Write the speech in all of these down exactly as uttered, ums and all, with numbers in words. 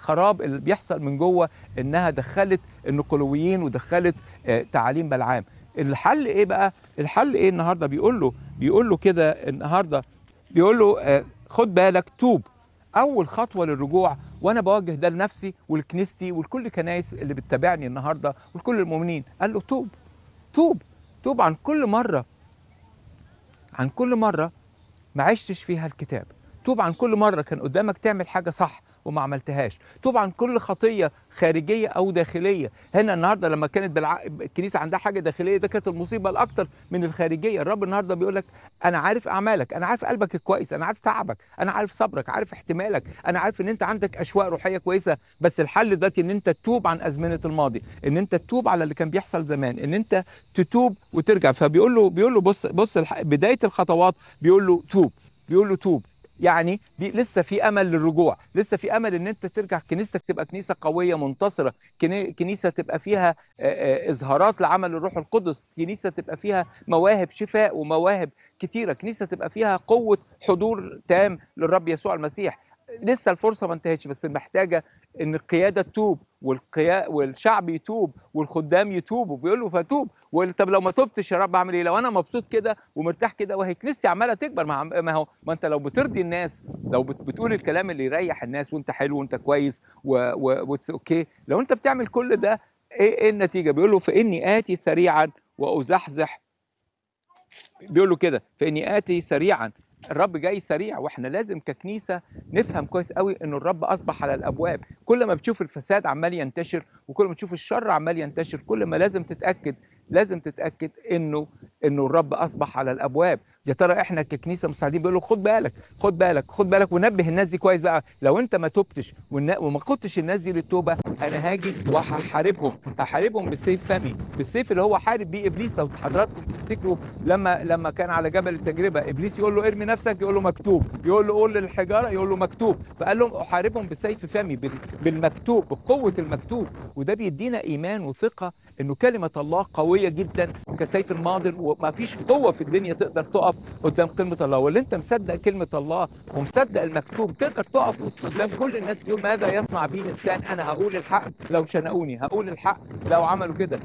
الخراب اللي بيحصل من جوه انها دخلت النقلويين ودخلت آه تعاليم بلعام. الحل ايه بقى؟ الحل ايه النهارده؟ بيقول له بيقول له كده النهارده، بيقول له آه خد بالك، توب. اول خطوه للرجوع، وانا بوجه ده لنفسي ولكنيستي ولكل كنايس اللي بتتابعني النهارده ولكل المؤمنين، قال له توب توب توب عن كل مره عن كل مره ما عشتش فيها الكتاب. توب عن كل مرة كان قدامك تعمل حاجة صح وما عملتهاش. توب عن كل خطية خارجية أو داخلية. هنا النهاردة لما كانت بالع... الكنيسة عندها حاجة داخلية، ده كانت المصيبة الأكتر من الخارجية. الرب النهاردة بيقول لك أنا عارف أعمالك، أنا عارف قلبك الكويس، أنا عارف تعبك، أنا عارف صبرك، عارف احتمالك، أنا عارف إن أنت عندك أشواق روحية كويسة. بس الحل دلوقتي إن أنت تتوب عن أزمنة الماضي، إن أنت تتوب على اللي كان بيحصل زمان، إن أنت تتوب وترجع. فبيقول له بيقول له بص بص الح... بداية الخطوات بيقول له توب، بيقول له توب. يعني لسه في امل للرجوع، لسه في امل ان انت ترجع كنيستك تبقى كنيسه قويه منتصره، كنيسه تبقى فيها اظهارات لعمل الروح القدس، كنيسه تبقى فيها مواهب شفاء ومواهب كتيره، كنيسه تبقى فيها قوه حضور تام للرب يسوع المسيح. لسه الفرصه ما انتهتش، بس محتاجه ان القياده تتوب والقيا... والشعب يتوب والخدام يتوبوا. بيقول له فتوب. طب لو ما توبتش يا رب اعمل ايه؟ لو انا مبسوط كده ومرتاح كده وهي كنيستي عماله تكبر، ما هو ما انت لو بترضي الناس، لو بتقول الكلام اللي يريح الناس وانت حلو وانت كويس واتس اوكي، لو انت بتعمل كل ده، ايه ايه النتيجه؟ بيقول له فاني اتي سريعا وازحزح. بيقول له كده فاني اتي سريعا. الرب جاي سريع، واحنا لازم ككنيسه نفهم كويس قوي انه الرب اصبح على الابواب. كل ما بتشوف الفساد عمال ينتشر وكل ما تشوف الشر عمال ينتشر، كل ما لازم تتاكد لازم تتاكد انه انه الرب اصبح على الابواب. يا ترى احنا ككنيسه مستعدين؟ بيقول له خد بالك خد بالك خد بالك ونبه الناس دي كويس بقى. لو انت ما تبتش وما قدتش الناس دي للتوبه، انا هاجي وهحاربهم، هحاربهم بالسيف فمي، بالسيف اللي هو حارب بيه ابليس. لو حضراتكم تفتكروا لما لما كان على جبل التجربه، ابليس يقول له ارمي نفسك، يقول له مكتوب، يقول له قول للحجاره، يقول له مكتوب. فقال لهم احاربهم بسيف فمي، بالمكتوب، بقوه المكتوب. وده بيدينا ايمان وثقه انه كلمه الله قويه جدا كسيف الماضر، وما فيش قوه في الدنيا تقدر تقف قدام كلمه الله. واللي انت مصدق كلمه الله ومصدق المكتوب تقدر تقف قدام كل الناس تقول ماذا يصنع بي انسان؟ انا هقول الحق لو شنقوني، هقول الحق لو عملوا كده.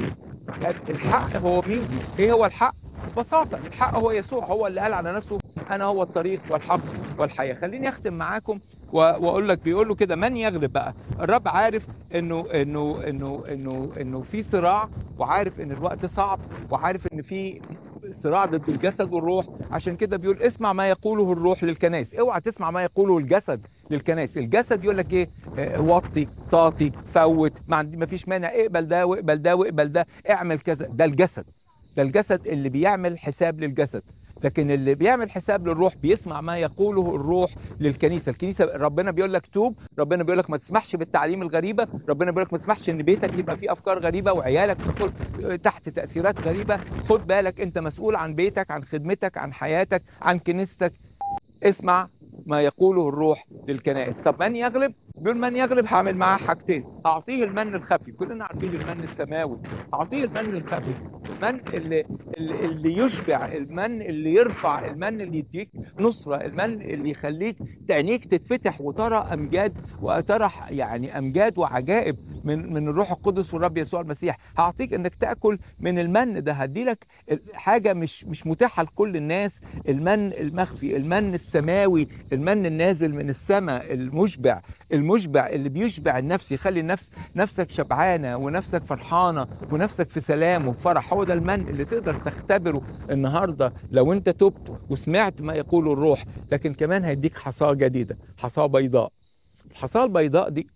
الحق هو مين؟ ايه هو الحق؟ ببساطه الحق هو يسوع، هو اللي قال على نفسه انا هو الطريق والحق والحياه. خليني اختم معاكم واقول لك، بيقول له كده من يغلب بقى. الرب عارف انه انه انه انه انه في صراع، وعارف ان الوقت صعب، وعارف ان في صراع ضد الجسد والروح. عشان كده بيقول اسمع ما يقوله الروح للكنائس. اوعى تسمع ما يقوله الجسد للكنائس. الجسد يقول لك ايه؟ اه وطي، تعطي، فوت، ما عندي ما فيش مانع، اقبل ده واقبل ده واقبل ده، اعمل كذا. ده الجسد، ده الجسد اللي بيعمل حساب للجسد. لكن اللي بيعمل حساب للروح بيسمع ما يقوله الروح للكنيسه. الكنيسه ربنا بيقول لك توب، ربنا بيقول لك ما تسمحش بالتعليم الغريبه، ربنا بيقول لك ما تسمحش ان بيتك يبقى فيه افكار غريبه وعيالك تدخل تحت تاثيرات غريبه. خد بالك، انت مسؤول عن بيتك، عن خدمتك، عن حياتك، عن كنيستك. اسمع ما يقوله الروح للكنائس. طب من يغلب؟ بيقول من يغلب هعمل معاه حاجتين. اعطيه المن الخفي، كلنا عارفين المن السماوي، اعطيه المن الخفي، المن اللي اللي يشبع، المن اللي يرفع، المن اللي يديك نصرة، المن اللي يخليك عينيك تتفتح وترى امجاد، وترى يعني امجاد وعجائب من من الروح القدس والرب يسوع المسيح. هعطيك انك تاكل من المن ده، هديلك حاجه مش مش متاحه لكل الناس، المن المخفي، المن السماوي، المن النازل من السماء، المشبع، المشبع اللي بيشبع النفس، يخلي النفس نفسك شبعانه ونفسك فرحانه ونفسك في سلام وفرح. هو ده المن اللي تقدر تختبره النهارده لو انت تبت وسمعت ما يقوله الروح. لكن كمان هيديك حصاه جديده، حصاه بيضاء. الحصاه البيضاء دي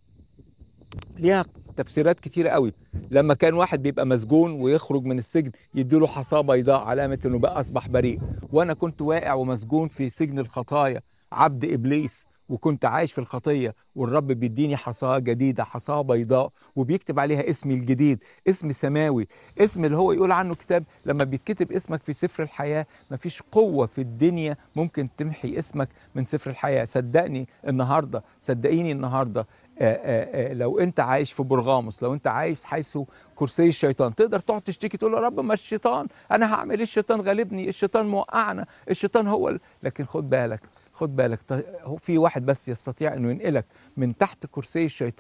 ليها تفسيرات كتيرة قوي. لما كان واحد بيبقى مسجون ويخرج من السجن يديله حصاه بيضاء علامة انه بقى اصبح بريء. وانا كنت واقع ومسجون في سجن الخطايا، عبد ابليس، وكنت عايش في الخطية، والرب بيديني حصاه جديدة، حصاه بيضاء، وبيكتب عليها اسمي الجديد، اسم سماوي، اسم اللي هو يقول عنه كتاب لما بيتكتب اسمك في سفر الحياة مفيش قوة في الدنيا ممكن تمحي اسمك من سفر الحياة. صدقني النهاردة، صدقيني النهاردة، آآ آآ لو انت عايش في برغاموس، لو انت عايش حيث كرسي الشيطان، تقدر تقعد تشتكي تقول يا رب ما الشيطان، انا هعمل ايه؟ الشيطان غالبني، الشيطان موقعنا، الشيطان هو ال... لكن خد بالك، خد بالك، ط- هو في واحد بس يستطيع انه ينقلك من تحت كرسي الشيطان